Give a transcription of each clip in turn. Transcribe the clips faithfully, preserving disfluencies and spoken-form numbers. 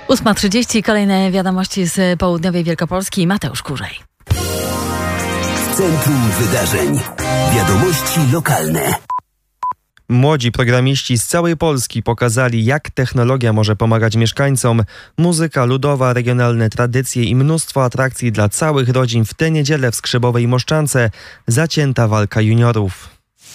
ósma trzydzieści, kolejne wiadomości z południowej Wielkopolski. Mateusz Kurzej. W centrum wydarzeń. Wiadomości lokalne. Młodzi programiści z całej Polski pokazali, jak technologia może pomagać mieszkańcom. Muzyka ludowa, regionalne tradycje i mnóstwo atrakcji dla całych rodzin w tę niedzielę w Skrzybowej Moszczance. Zacięta walka juniorów.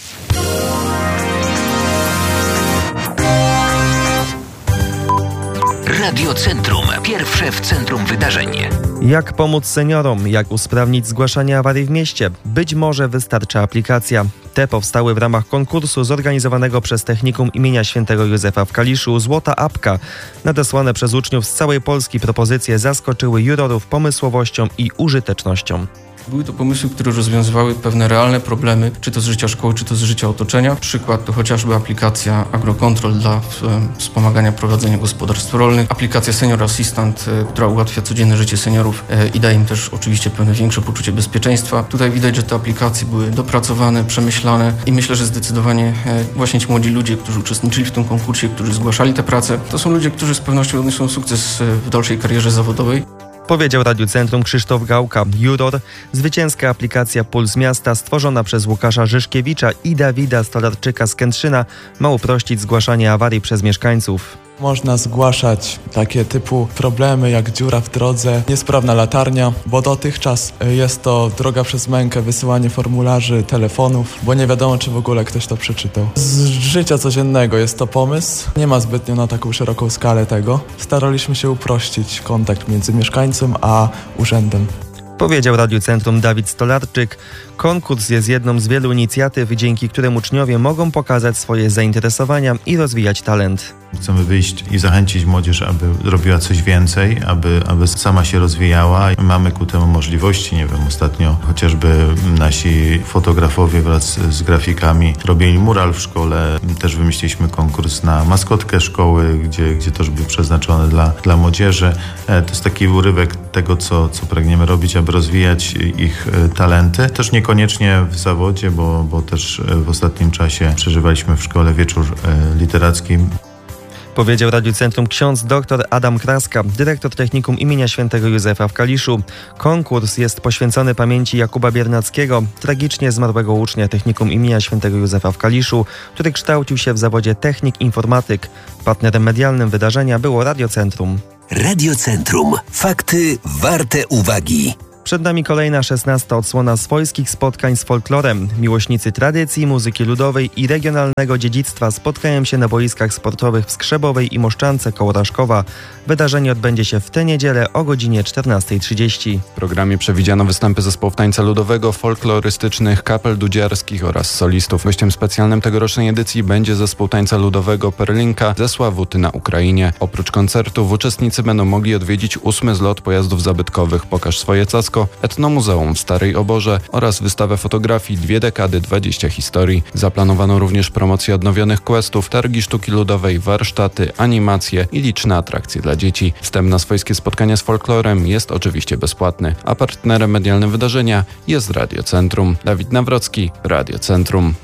Radio Centrum. Pierwsze w centrum wydarzeń. Jak pomóc seniorom? Jak usprawnić zgłaszanie awarii w mieście? Być może wystarczy aplikacja. Te powstały w ramach konkursu zorganizowanego przez Technikum imienia Świętego Józefa w Kaliszu Złota Apka. Nadesłane przez uczniów z całej Polski propozycje zaskoczyły jurorów pomysłowością i użytecznością. Były to pomysły, które rozwiązywały pewne realne problemy, czy to z życia szkoły, czy to z życia otoczenia. Przykład to chociażby aplikacja AgroControl dla wspomagania prowadzenia gospodarstw rolnych, aplikacja Senior Assistant, która ułatwia codzienne życie seniorów i daje im też oczywiście pewne większe poczucie bezpieczeństwa. Tutaj widać, że te aplikacje były dopracowane, przemyślane i myślę, że zdecydowanie właśnie ci młodzi ludzie, którzy uczestniczyli w tym konkursie, którzy zgłaszali te prace, to są ludzie, którzy z pewnością odniosą sukces w dalszej karierze zawodowej. Powiedział Radiu Centrum Krzysztof Gałka, juror. Zwycięska aplikacja Puls Miasta, stworzona przez Łukasza Żyszkiewicza i Dawida Stolarczyka z Kętrzyna, ma uprościć zgłaszanie awarii przez mieszkańców. Można zgłaszać takie typu problemy jak dziura w drodze, niesprawna latarnia, bo dotychczas jest to droga przez mękę, wysyłanie formularzy, telefonów, bo nie wiadomo, czy w ogóle ktoś to przeczytał. Z życia codziennego jest to pomysł, nie ma zbytnio na taką szeroką skalę tego. Staraliśmy się uprościć kontakt między mieszkańcem a urzędem. Powiedział Radiu Centrum Dawid Stolarczyk. Konkurs jest jedną z wielu inicjatyw, dzięki którym uczniowie mogą pokazać swoje zainteresowania i rozwijać talent. Chcemy wyjść i zachęcić młodzież, aby robiła coś więcej, aby, aby sama się rozwijała. Mamy ku temu możliwości. Nie wiem, ostatnio chociażby nasi fotografowie wraz z grafikami robili mural w szkole. Też wymyśliliśmy konkurs na maskotkę szkoły, gdzie, gdzie też był przeznaczony dla, dla młodzieży. To jest taki urywek tego, co, co pragniemy robić, aby rozwijać ich talenty. Też niekoniecznie w zawodzie, bo, bo też w ostatnim czasie przeżywaliśmy w szkole wieczór literacki. Powiedział Radiu Centrum ksiądz dr Adam Kraska, dyrektor Technikum imienia Świętego Józefa w Kaliszu. Konkurs jest poświęcony pamięci Jakuba Biernackiego, tragicznie zmarłego ucznia Technikum imienia Świętego Józefa w Kaliszu, który kształcił się w zawodzie technik informatyk. Partnerem medialnym wydarzenia było Radio Centrum. Radio Centrum. Fakty warte uwagi. Przed nami kolejna szesnasta odsłona swojskich spotkań z folklorem. Miłośnicy tradycji, muzyki ludowej i regionalnego dziedzictwa spotkają się na boiskach sportowych w Skrzybowej i Moszczance koło Raszkowa. Wydarzenie odbędzie się w tę niedzielę o godzinie czternasta trzydzieści. W programie przewidziano występy zespołów tańca ludowego, folklorystycznych, kapel dudziarskich oraz solistów. Gościem specjalnym tegorocznej edycji będzie zespół tańca ludowego Perlinka ze Sławoty na Ukrainie. Oprócz koncertów uczestnicy będą mogli odwiedzić ósmy zlot pojazdów zabytkowych Pokaż swoje Casko, Etnomuzeum w Starej Oborze oraz wystawę fotografii Dwie dekady, dwadzieścia historii. Zaplanowano również promocję odnowionych questów, targi sztuki ludowej, warsztaty, animacje i liczne atrakcje dla dzieci. Wstęp na swojskie spotkania z folklorem jest oczywiście bezpłatny, a partnerem medialnym wydarzenia jest Radio Centrum. Dawid Nawrocki, Radio Centrum.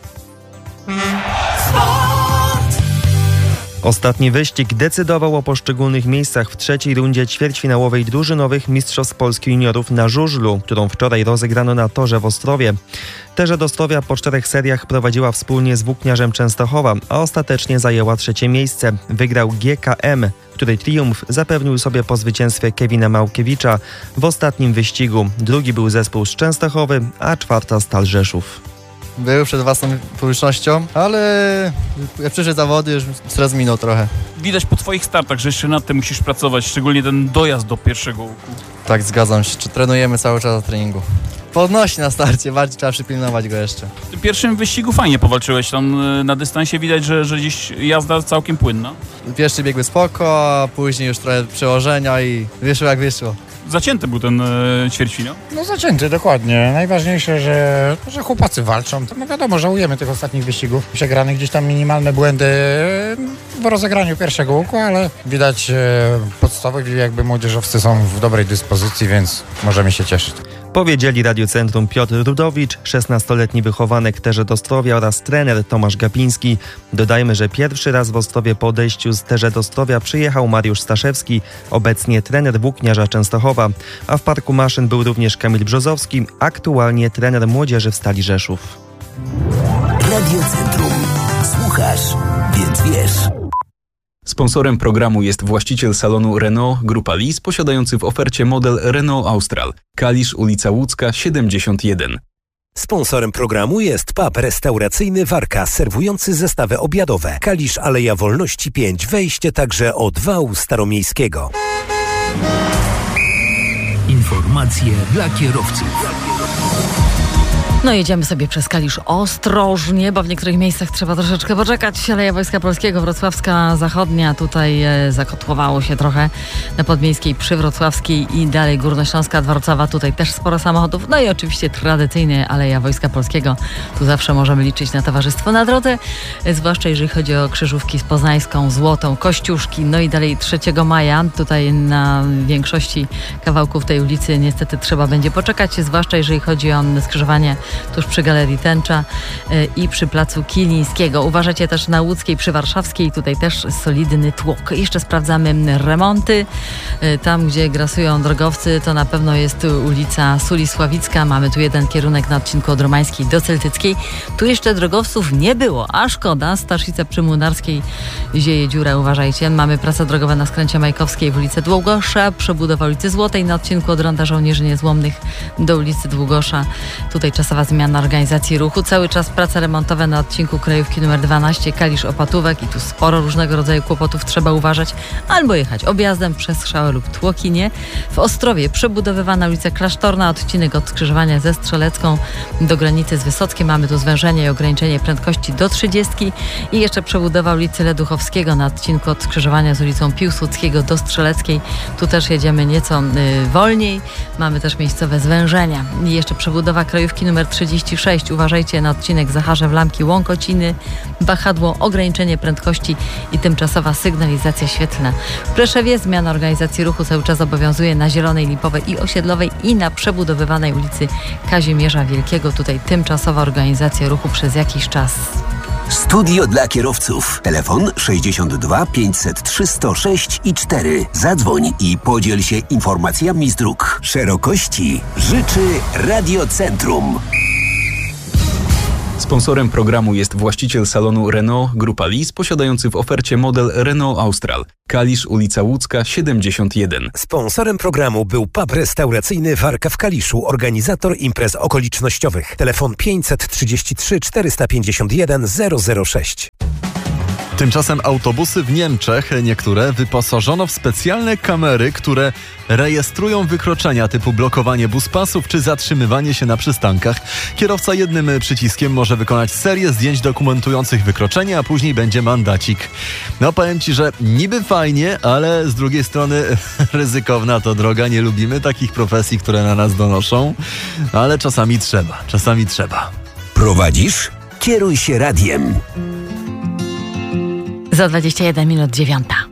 Ostatni wyścig decydował o poszczególnych miejscach w trzeciej rundzie ćwierćfinałowej drużynowych Mistrzostw Polski Juniorów na żużlu, którą wczoraj rozegrano na torze w Ostrowie. Terze do Ostrowia po czterech seriach prowadziła wspólnie z Włókniarzem Częstochowa, a ostatecznie zajęła trzecie miejsce. Wygrał G K M, który triumf zapewnił sobie po zwycięstwie Kevina Małkiewicza w ostatnim wyścigu. Drugi był zespół z Częstochowy, a czwarta Stal Rzeszów. Był przed własną publicznością, ale jak przyszedł zawody, już stres minął trochę. Widać po twoich startach, że jeszcze nad tym musisz pracować, szczególnie ten dojazd do pierwszego łuku. Tak, zgadzam się. Trenujemy cały czas na treningu. Podnosi na starcie, bardziej trzeba przypilnować go jeszcze. W tym pierwszym wyścigu fajnie powalczyłeś, tam na dystansie widać, że, że gdzieś jazda całkiem płynna. Pierwszy biegły spoko, a później już trochę przełożenia i wyszło jak wyszło. Zacięty był ten e, ćwierćfinał? No zacięty, dokładnie. Najważniejsze, że, że chłopacy walczą. No wiadomo, żałujemy tych ostatnich wyścigów. Przegranych gdzieś tam minimalne błędy w rozegraniu pierwszego łuku, ale widać e, podstawowi jakby młodzieżowcy są w dobrej dyspozycji, więc możemy się cieszyć. Powiedzieli Radiocentrum Piotr Rudowicz, szesnastoletni wychowanek Terze Ostrowia oraz trener Tomasz Gapiński. Dodajmy, że pierwszy raz w Ostrowie po odejściu z Terze Ostrowia przyjechał Mariusz Staszewski, obecnie trener Włókniarza Częstochowa, a w Parku Maszyn był również Kamil Brzozowski, aktualnie trener młodzieży w Stali Rzeszów. Radiocentrum. Słuchasz, więc wiesz. Sponsorem programu jest właściciel salonu Renault Grupa Lis, posiadający w ofercie model Renault Austral. Kalisz, ulica Łódzka, siedemdziesiąt jeden. Sponsorem programu jest pub restauracyjny Warka, serwujący zestawy obiadowe. Kalisz, Aleja Wolności pięć, wejście także od wału staromiejskiego. Informacje dla kierowców. No jedziemy sobie przez Kalisz ostrożnie, bo w niektórych miejscach trzeba troszeczkę poczekać. Aleja Wojska Polskiego, Wrocławska Zachodnia, tutaj e, zakotłowało się trochę na Podmiejskiej przy Wrocławskiej i dalej Górnośląska od Wrocława, tutaj też sporo samochodów. No i oczywiście tradycyjnie Aleja Wojska Polskiego, tu zawsze możemy liczyć na towarzystwo na drodze, e, zwłaszcza jeżeli chodzi o krzyżówki z Poznańską, Złotą, Kościuszki, no i dalej trzeciego maja. Tutaj na większości kawałków tej ulicy niestety trzeba będzie poczekać, zwłaszcza jeżeli chodzi o skrzyżowanie tuż przy Galerii Tęcza i przy Placu Kilińskiego. Uważajcie też na Łódzkiej przy Warszawskiej, tutaj też solidny tłok. Jeszcze sprawdzamy remonty. Tam, gdzie grasują drogowcy, to na pewno jest ulica Sulisławicka. Mamy tu jeden kierunek na odcinku od Romańskiej do Celtyckiej. Tu jeszcze drogowców nie było, a szkoda. Staszica przy Młynarskiej zieje dziura, uważajcie. Mamy prace drogowe na skręcie Majkowskiej w ulicy Długosza, przebudowa ulicy Złotej na odcinku od Ronda Żołnierzy Niezłomnych do ulicy Długosza. Tutaj czasowa zmiana organizacji ruchu. Cały czas prace remontowe na odcinku Krajówki numer dwanaście Kalisz-Opatówek i tu sporo różnego rodzaju kłopotów, trzeba uważać. Albo jechać objazdem przez Szałę lub Tłokinie. W Ostrowie przebudowywana ulica Klasztorna, odcinek od skrzyżowania ze Strzelecką do granicy z Wysockiem. Mamy tu zwężenie i ograniczenie prędkości do trzydziestki i jeszcze przebudowa ulicy Leduchowskiego na odcinku od skrzyżowania z ulicą Piłsudskiego do Strzeleckiej. Tu też jedziemy nieco y, wolniej. Mamy też miejscowe zwężenia. I jeszcze przebudowa Krajówki numer trzydzieści sześć. Uważajcie na odcinek Zacharzew Lamki Łąkociny, wahadło, ograniczenie prędkości i tymczasowa sygnalizacja świetlna. W Preszewie zmiana organizacji ruchu cały czas obowiązuje na Zielonej, Lipowej i Osiedlowej i na przebudowywanej ulicy Kazimierza Wielkiego. Tutaj tymczasowa organizacja ruchu przez jakiś czas. Studio dla kierowców. Telefon sześćdziesiąt dwa pięćset trzy sto sześć i cztery. Zadzwoń i podziel się informacjami z dróg. Szerokości życzy Radiocentrum. Sponsorem programu jest właściciel salonu Renault Grupa Lis, posiadający w ofercie model Renault Austral. Kalisz, ulica Łódzka, siedemdziesiąt jeden. Sponsorem programu był pub restauracyjny Warka w Kaliszu, organizator imprez okolicznościowych. Telefon pięćset trzydzieści trzy czterysta pięćdziesiąt jeden zero zero sześć. Tymczasem autobusy w Niemczech, niektóre, wyposażono w specjalne kamery, które rejestrują wykroczenia typu blokowanie buspasów czy zatrzymywanie się na przystankach. Kierowca jednym przyciskiem może wykonać serię zdjęć dokumentujących wykroczenie, a później będzie mandacik. No powiem Ci, że niby fajnie, ale z drugiej strony ryzykowna to droga. Nie lubimy takich profesji, które na nas donoszą, ale czasami trzeba, czasami trzeba. Prowadzisz? Kieruj się radiem. Za dwadzieścia jeden minut dziewiąta.